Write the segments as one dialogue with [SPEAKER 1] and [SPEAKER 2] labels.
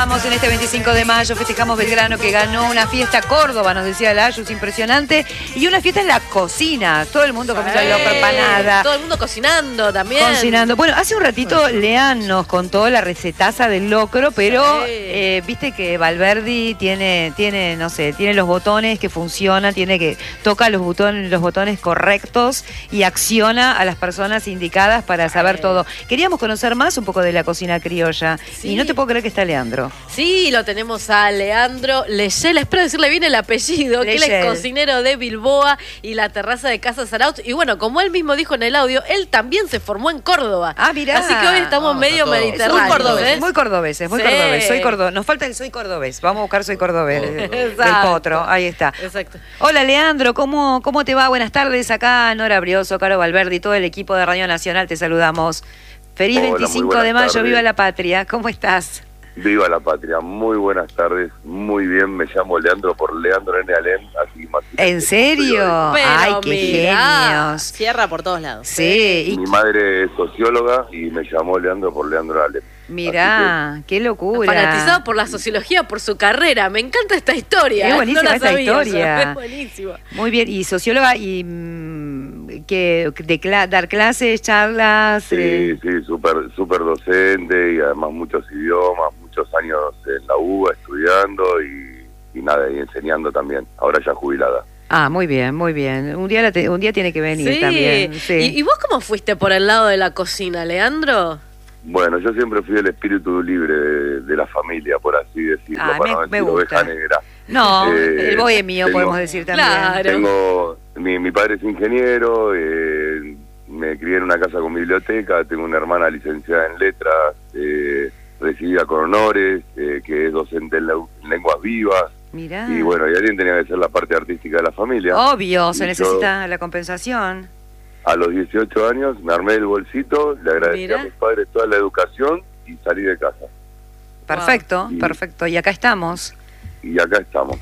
[SPEAKER 1] Estamos en este 25 de mayo, festejamos Belgrano que ganó una fiesta Córdoba, nos decía la Ayus, impresionante, y una fiesta en la cocina, todo el mundo comiendo locro, empanada.
[SPEAKER 2] Todo el mundo cocinando también.
[SPEAKER 1] Cocinando. Bueno, hace un ratito Lean nos contó la recetaza del locro, pero viste que Valverdi tiene, no sé, tiene los botones que funcionan, toca los botones correctos y acciona a las personas indicadas para saber todo. Queríamos conocer más un poco de la cocina criolla, y no te puedo creer que está Leandro.
[SPEAKER 2] Sí, lo tenemos a Leandro Leyel, espero decirle bien el apellido, que él es cocinero de Bilboa y la terraza de Casa Zarautz. Y bueno, como él mismo dijo en el audio, él también se formó en Córdoba.
[SPEAKER 1] Ah, mirá.
[SPEAKER 2] Así que hoy estamos medio mediterráneos.
[SPEAKER 1] Muy cordobeses. Soy cordobés. Nos falta el soy cordobés. Vamos a buscar soy cordobés. Del potro. Ahí está.
[SPEAKER 2] Exacto.
[SPEAKER 1] Hola, Leandro. ¿Cómo te va? Buenas tardes. Acá Nora Brioso, Caro Valverdi, todo el equipo de Radio Nacional. Te saludamos. Feliz 25 de mayo.
[SPEAKER 3] Tardes.
[SPEAKER 1] Viva la patria. ¿Cómo estás?
[SPEAKER 3] Viva la patria, muy buenas tardes, muy bien, me llamo Leandro por Leandro N. Alem, así más.
[SPEAKER 1] ¿En serio?
[SPEAKER 2] Pero
[SPEAKER 1] ay, qué genios.
[SPEAKER 2] Cierra por todos lados.
[SPEAKER 1] Sí.
[SPEAKER 3] Mi madre es socióloga y me llamó Leandro por Leandro Alem.
[SPEAKER 1] Mirá, qué locura.
[SPEAKER 2] Fanatizado por la sociología, por su carrera. Me encanta esta historia.
[SPEAKER 1] Es buenísima,
[SPEAKER 2] no la
[SPEAKER 1] esta
[SPEAKER 2] sabía
[SPEAKER 1] historia.
[SPEAKER 2] Es buenísima.
[SPEAKER 1] Muy bien, y socióloga y dar clases, charlas.
[SPEAKER 3] Sí, súper docente y además muchos idiomas, muchos años en la UBA estudiando y nada, y enseñando también, ahora ya jubilada.
[SPEAKER 1] Ah, muy bien, muy bien. Un día tiene que venir también. Sí.
[SPEAKER 2] ¿Y vos cómo fuiste por el lado de la cocina, Leandro?
[SPEAKER 3] Bueno, yo siempre fui el espíritu libre de la familia, por así decirlo, para no
[SPEAKER 1] me
[SPEAKER 3] decir
[SPEAKER 1] gusta.
[SPEAKER 3] oveja negra.
[SPEAKER 1] No, el bohemio podemos decir también.
[SPEAKER 2] Claro.
[SPEAKER 3] Mi padre es ingeniero, me crié en una casa con biblioteca, tengo una hermana licenciada en letras, recibida con honores, que es docente en lenguas vivas.
[SPEAKER 1] Mirá.
[SPEAKER 3] Y bueno, y alguien tenía que ser la parte artística de la familia.
[SPEAKER 1] Obvio, se
[SPEAKER 3] Y
[SPEAKER 1] necesita la compensación.
[SPEAKER 3] A los 18 años me armé el bolsito, le agradecí a mis padres toda la educación y salí de casa.
[SPEAKER 1] Perfecto, perfecto. Y acá estamos.
[SPEAKER 3] Y acá estamos.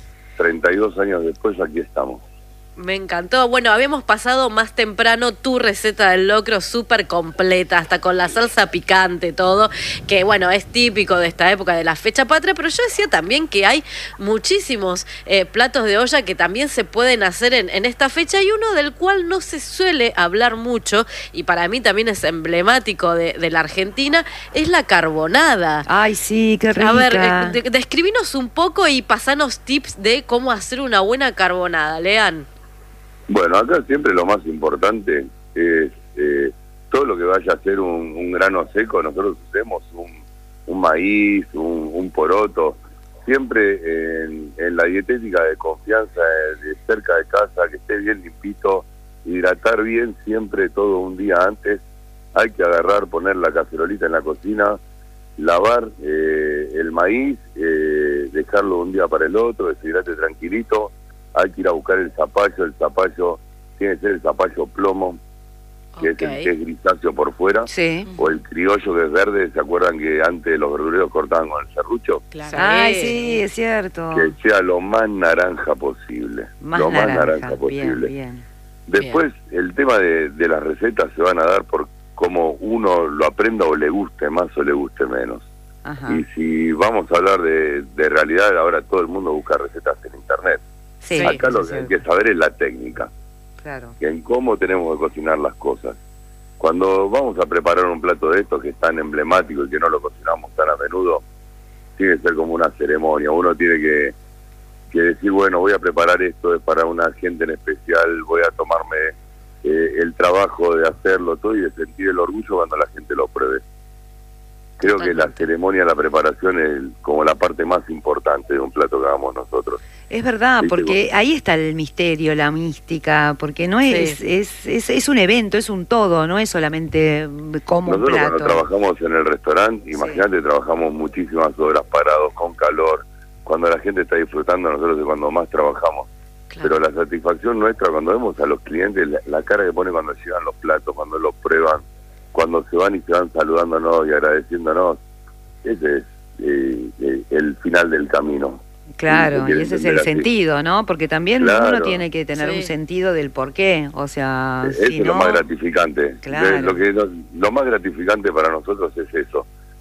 [SPEAKER 3] 32 años después, aquí estamos.
[SPEAKER 2] Me encantó. Bueno, habíamos pasado más temprano tu receta del locro súper completa, hasta con la salsa picante, todo, que bueno, es típico de esta época de la fecha patria, pero yo decía también que hay muchísimos platos de olla que también se pueden hacer en esta fecha, y uno del cual no se suele hablar mucho, y para mí también es emblemático de la Argentina, es la carbonada.
[SPEAKER 1] Ay, sí, qué rica.
[SPEAKER 2] A ver, describinos un poco y pasanos tips de cómo hacer una buena carbonada, Lean.
[SPEAKER 3] Bueno, acá siempre lo más importante es todo lo que vaya a ser un grano seco. Nosotros usemos un maíz, un poroto, siempre en la dietética de confianza, de cerca de casa, que esté bien limpito, hidratar bien siempre todo un día antes. Hay que agarrar, poner la cacerolita en la cocina, lavar el maíz, dejarlo un día para el otro, deshidrate tranquilito. Hay que ir a buscar el zapallo tiene que ser el zapallo plomo, que es el que es grisáceo por fuera, o el criollo que es verde. ¿Se acuerdan que antes los verdureros cortaban con el serrucho?
[SPEAKER 2] Claro.
[SPEAKER 1] Ay, sí, es cierto.
[SPEAKER 3] Que sea lo más naranja posible. Más naranja posible.
[SPEAKER 1] Bien.
[SPEAKER 3] Después, el tema de las recetas se van a dar por cómo uno lo aprenda o le guste más o le guste menos.
[SPEAKER 1] Ajá.
[SPEAKER 3] Y si vamos a hablar de realidad, ahora todo el mundo busca recetas en internet.
[SPEAKER 1] Sí,
[SPEAKER 3] acá lo que hay que saber es la técnica,
[SPEAKER 1] claro,
[SPEAKER 3] en cómo tenemos que cocinar las cosas. Cuando vamos a preparar un plato de estos que es tan emblemático y que no lo cocinamos tan a menudo, tiene que ser como una ceremonia. Uno tiene que decir, bueno, voy a preparar esto, es para una gente en especial, voy a tomarme el trabajo de hacerlo todo y de sentir el orgullo cuando la gente lo pruebe. Creo que la ceremonia, la preparación es como la parte más importante de un plato que hagamos nosotros.
[SPEAKER 1] Es verdad, porque ahí está el misterio, la mística, porque no es un evento, es un todo, no es solamente como un plato.
[SPEAKER 3] Nosotros cuando trabajamos en el restaurante, imagínate, trabajamos muchísimas horas parados, con calor. Cuando la gente está disfrutando, nosotros es cuando más trabajamos. Claro. Pero la satisfacción nuestra, cuando vemos a los clientes, la cara que ponen cuando llegan los platos, cuando los prueban, cuando se van y se van saludándonos y agradeciéndonos, ese es el final del camino.
[SPEAKER 1] Claro, y ese es el sentido, ¿no? Porque también uno tiene que tener un sentido del porqué, o sea...
[SPEAKER 3] Eso es lo más gratificante.
[SPEAKER 1] Claro.
[SPEAKER 3] Lo más gratificante para nosotros es eso,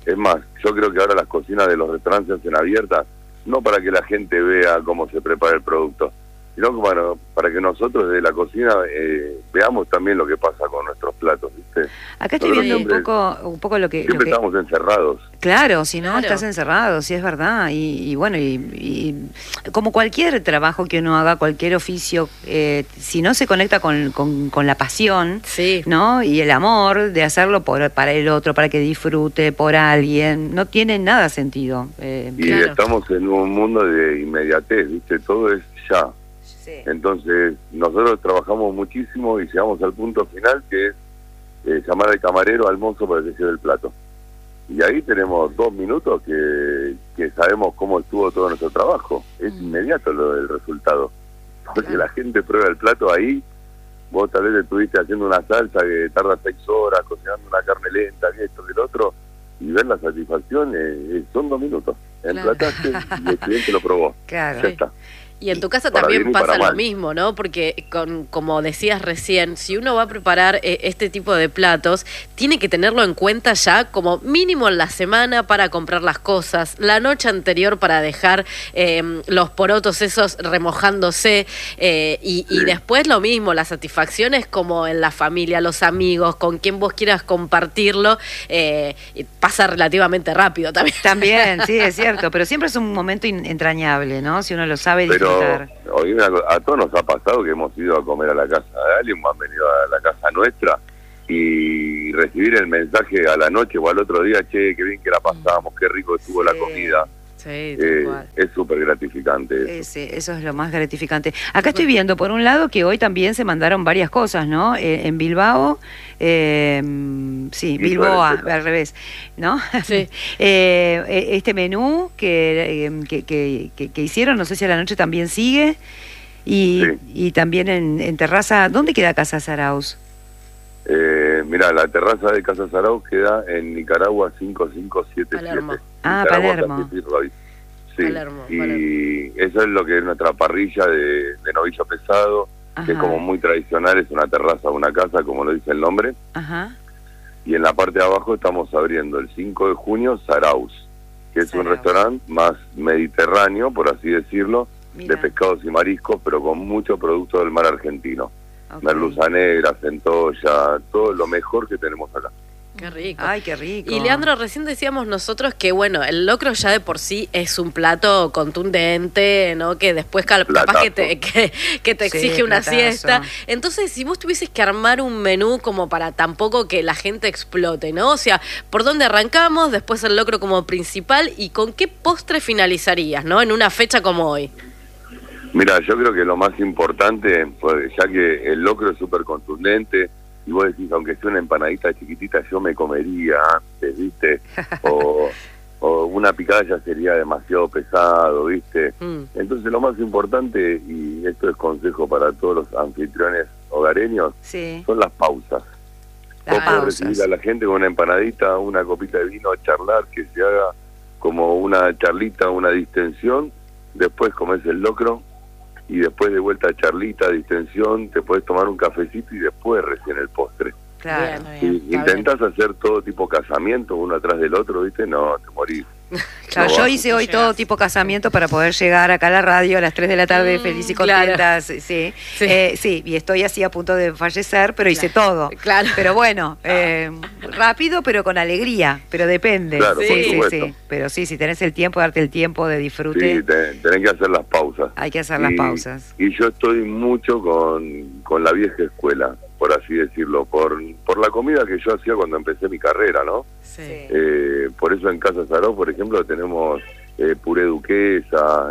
[SPEAKER 3] Es más, yo creo que ahora las cocinas de los restaurantes se hacen abiertas, no para que la gente vea cómo se prepara el producto, sino que, bueno, para que nosotros desde la cocina veamos también lo que pasa con nuestros platos, ¿viste?
[SPEAKER 1] Acá estoy viendo un poco lo que...
[SPEAKER 3] Siempre estamos encerrados.
[SPEAKER 1] Claro, si no, estás encerrado, sí es verdad. Y bueno, y como cualquier trabajo que uno haga, cualquier oficio, si no se conecta con la pasión,
[SPEAKER 2] sí,
[SPEAKER 1] ¿no? Y el amor de hacerlo para el otro, para que disfrute, por alguien, no tiene nada sentido.
[SPEAKER 3] Y estamos en un mundo de inmediatez, ¿viste? Todo es ya.
[SPEAKER 1] Sí.
[SPEAKER 3] Entonces, nosotros trabajamos muchísimo y llegamos al punto final, que es llamar al camarero, al mozo, para que lleve el plato. Y ahí tenemos 2 minutos que sabemos cómo estuvo todo nuestro trabajo. Es inmediato el resultado. Porque la gente prueba el plato ahí. Vos tal vez estuviste haciendo una salsa que tarda 6 horas, cocinando una carne lenta, que esto, que el otro, y ver la satisfacción son 2 minutos. Emplataste y el cliente lo probó.
[SPEAKER 1] Claro.
[SPEAKER 3] Ya está.
[SPEAKER 2] Y en tu casa también pasa lo mismo, ¿no? Porque, como decías recién, si uno va a preparar este tipo de platos, tiene que tenerlo en cuenta ya como mínimo en la semana para comprar las cosas, la noche anterior para dejar los porotos esos remojándose, y después lo mismo, la satisfacción es como en la familia, los amigos, con quien vos quieras compartirlo, pasa relativamente rápido también.
[SPEAKER 1] También, sí, es cierto, pero siempre es un momento entrañable, ¿no? Si uno lo sabe disfrutar.
[SPEAKER 3] A todos nos ha pasado que hemos ido a comer a la casa de alguien, o han venido a la casa nuestra, y recibir el mensaje a la noche o al otro día, che, qué bien que la pasamos, qué rico estuvo la comida.
[SPEAKER 2] Sí,
[SPEAKER 3] es súper gratificante eso.
[SPEAKER 1] Sí, eso es lo más gratificante. Acá estoy viendo, por un lado, que hoy también se mandaron varias cosas, ¿no? En Bilbao, Bilboa, al revés, ¿no?
[SPEAKER 2] Sí.
[SPEAKER 1] Este menú que hicieron, no sé si a la noche también sigue, y también en Terraza, ¿dónde queda Casa Zarauz?
[SPEAKER 3] Mira, la terraza de Casa Zarauz queda en Nicaragua 5577.
[SPEAKER 2] Palermo.
[SPEAKER 1] Palermo.
[SPEAKER 3] Sí,
[SPEAKER 2] Palermo.
[SPEAKER 3] Y eso es lo que es nuestra parrilla de novillo pesado, que es como muy tradicional, es una terraza, una casa, como lo dice el nombre.
[SPEAKER 1] Ajá.
[SPEAKER 3] Y en la parte de abajo estamos abriendo el 5 de junio Zarauz, que es un restaurante más mediterráneo, por así decirlo, de pescados y mariscos, pero con mucho producto del mar argentino. Merluza negra, centolla, todo lo mejor que tenemos acá.
[SPEAKER 2] Qué rico.
[SPEAKER 1] Ay, qué rico.
[SPEAKER 2] Y Leandro, recién decíamos nosotros que, bueno, el locro ya de por sí es un plato contundente, ¿no? Que después capaz que te exige una siesta. Entonces, si vos tuvieses que armar un menú como para tampoco que la gente explote, ¿no? O sea, ¿por dónde arrancamos? Después el locro como principal, ¿y con qué postre finalizarías, ¿no? En una fecha como hoy.
[SPEAKER 3] Mira, yo creo que lo más importante, pues, ya que el locro es súper contundente, y vos decís, aunque sea una empanadita chiquitita, yo me comería antes, ¿viste? O una picada ya sería demasiado pesado, ¿viste? Entonces lo más importante, y esto es consejo para todos los anfitriones hogareños, son las pausas. Recibir a la gente con una empanadita, una copita de vino, charlar, que se haga como una charlita, una distensión, después comes el locro, y después de vuelta charlita, distensión, te puedes tomar un cafecito y después recién el postre.
[SPEAKER 1] Claro.
[SPEAKER 3] Si intentás hacer todo tipo casamiento, uno atrás del otro, ¿viste? No, te morís.
[SPEAKER 1] Claro, yo hice hoy todo tipo casamiento para poder llegar acá a la radio a las 3 de la tarde feliz y contenta. Sí, y estoy así a punto de fallecer, pero hice todo.
[SPEAKER 2] Claro.
[SPEAKER 1] Pero bueno, rápido, pero con alegría, pero depende.
[SPEAKER 3] Claro,
[SPEAKER 1] sí. Pero sí, si tenés el tiempo, darte el tiempo de disfrute.
[SPEAKER 3] Sí, tenés que hacer las pausas.
[SPEAKER 1] Hay que hacer las pausas.
[SPEAKER 3] Y yo estoy mucho con la vieja escuela, por así decirlo, por la comida que yo hacía cuando empecé mi carrera, ¿no?
[SPEAKER 2] Sí.
[SPEAKER 3] Por eso en Casa Zarauz, por ejemplo, tenemos puré duquesa,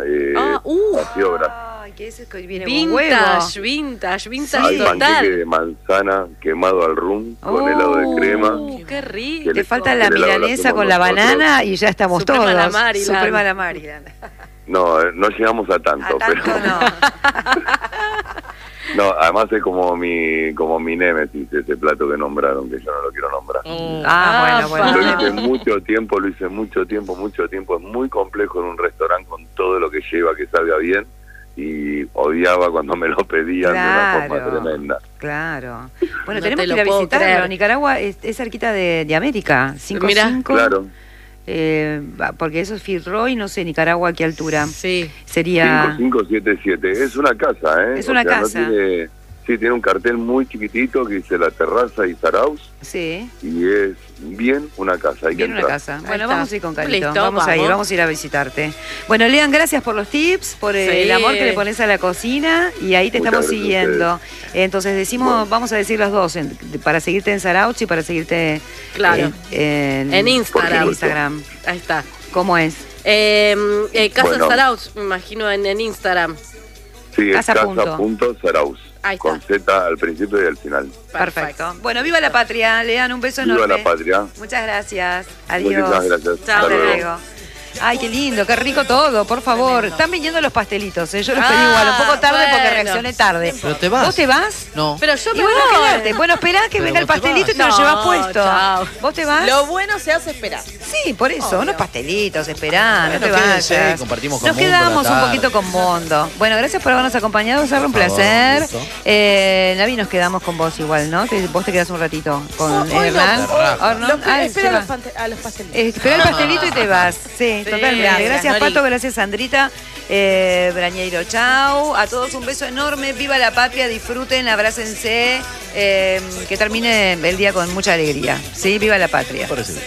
[SPEAKER 1] ¿qué es eso que viene
[SPEAKER 2] vintage
[SPEAKER 3] hay
[SPEAKER 2] total.
[SPEAKER 3] panqueque de manzana quemado al rum con helado de crema.
[SPEAKER 2] Qué rico.
[SPEAKER 1] Te falta la milanesa con la banana y ya estamos
[SPEAKER 2] Suprema
[SPEAKER 1] todos.
[SPEAKER 2] la Maryland.
[SPEAKER 1] Suprema la Maryland.
[SPEAKER 3] No llegamos a tanto, pero
[SPEAKER 1] no.
[SPEAKER 3] no, además es como mi némesis, ese plato que nombraron, que yo no lo quiero nombrar.
[SPEAKER 1] Bueno.
[SPEAKER 3] Lo hice mucho tiempo, es muy complejo en un restaurante con todo lo que lleva, que salga bien, y odiaba cuando me lo pedían de una forma tremenda.
[SPEAKER 1] Claro. Bueno, tenemos que ir a visitarlo. Nicaragua es cerquita de América, 5-5.
[SPEAKER 3] Claro.
[SPEAKER 1] porque eso es Firroy, no sé, Nicaragua, ¿a qué altura?
[SPEAKER 2] Sí.
[SPEAKER 1] Sería...
[SPEAKER 3] 5577. Es una casa, ¿eh?
[SPEAKER 1] Es una casa.
[SPEAKER 3] No tiene, sí, tiene un cartel muy chiquitito que dice La Terraza y Zarauz.
[SPEAKER 1] Sí.
[SPEAKER 3] Y es bien una casa. Hay
[SPEAKER 1] Bien
[SPEAKER 3] que
[SPEAKER 1] una
[SPEAKER 3] entrar.
[SPEAKER 1] casa. Bueno,
[SPEAKER 2] está.
[SPEAKER 1] vamos a ir con Carito.
[SPEAKER 2] Listo,
[SPEAKER 1] vamos a ir a visitarte. Bueno, Lean, gracias por los tips, por el
[SPEAKER 2] Sí.
[SPEAKER 1] amor que le pones a la cocina y ahí te
[SPEAKER 3] Muchas
[SPEAKER 1] estamos
[SPEAKER 3] gracias a
[SPEAKER 1] siguiendo. Entonces decimos,
[SPEAKER 3] Bueno.
[SPEAKER 1] vamos a decir los dos, para seguirte en Zarauz y para seguirte
[SPEAKER 2] Claro.
[SPEAKER 1] en
[SPEAKER 2] Instagram.
[SPEAKER 1] En Instagram.
[SPEAKER 2] Ahí está.
[SPEAKER 1] ¿Cómo es?
[SPEAKER 2] Casa
[SPEAKER 3] Bueno.
[SPEAKER 2] Zarauz, me imagino, en Instagram.
[SPEAKER 3] Sí, es
[SPEAKER 1] Casa punto.
[SPEAKER 3] casa.zarauz.
[SPEAKER 2] Ahí está.
[SPEAKER 3] Con Z al principio y al final.
[SPEAKER 1] Perfecto. Bueno, viva la patria, Lean, un beso
[SPEAKER 3] Viva
[SPEAKER 1] enorme.
[SPEAKER 3] la patria.
[SPEAKER 1] Muchas gracias. Adiós.
[SPEAKER 3] Muchísimas gracias.
[SPEAKER 2] Chao.
[SPEAKER 1] Hasta
[SPEAKER 3] luego.
[SPEAKER 1] luego. Ay, qué lindo, qué rico todo, por favor.
[SPEAKER 2] Tremendo.
[SPEAKER 1] Están viniendo los pastelitos, ¿eh? Yo los pedí
[SPEAKER 2] Ah,
[SPEAKER 1] igual, un poco tarde porque
[SPEAKER 2] bueno.
[SPEAKER 1] reaccioné tarde.
[SPEAKER 4] ¿Pero te vas?
[SPEAKER 1] ¿Vos te vas?
[SPEAKER 4] No.
[SPEAKER 2] Pero yo
[SPEAKER 1] Y
[SPEAKER 2] me
[SPEAKER 1] bueno,
[SPEAKER 2] voy.
[SPEAKER 1] quédate. Bueno, esperá que
[SPEAKER 4] Pero
[SPEAKER 1] venga el
[SPEAKER 4] vos te
[SPEAKER 1] pastelito y te
[SPEAKER 2] vas.
[SPEAKER 1] lo llevas
[SPEAKER 2] No,
[SPEAKER 1] puesto.
[SPEAKER 2] chao.
[SPEAKER 1] ¿Vos te vas?
[SPEAKER 5] Lo bueno se hace esperar.
[SPEAKER 1] Sí, por eso, unos pastelitos, esperá, no
[SPEAKER 4] Bueno,
[SPEAKER 1] te
[SPEAKER 4] quédense,
[SPEAKER 1] vayas.
[SPEAKER 4] compartimos con
[SPEAKER 1] Nos
[SPEAKER 4] Mundo
[SPEAKER 1] quedamos
[SPEAKER 4] la
[SPEAKER 1] un
[SPEAKER 4] tarde.
[SPEAKER 1] poquito con Mondo. Bueno, gracias por habernos acompañado, Sarra, un
[SPEAKER 4] Por favor,
[SPEAKER 1] placer.
[SPEAKER 4] gusto.
[SPEAKER 1] Navi, nos quedamos con vos igual, ¿no? Vos te quedás un ratito con
[SPEAKER 5] Hoy no.
[SPEAKER 1] Hernán.
[SPEAKER 4] Cerrá.
[SPEAKER 5] Espera
[SPEAKER 1] se va.
[SPEAKER 5] a los pastelitos.
[SPEAKER 1] Espera el pastelito y te vas. Sí, totalmente.
[SPEAKER 2] gracias,
[SPEAKER 1] Gracias,
[SPEAKER 2] Nori.
[SPEAKER 1] Pato. Gracias, Sandrita. Brañeiro, chau. A todos un beso enorme. Viva la patria. Disfruten, abrácense. Que termine el día con mucha alegría. Sí, viva la patria.
[SPEAKER 4] Por eso.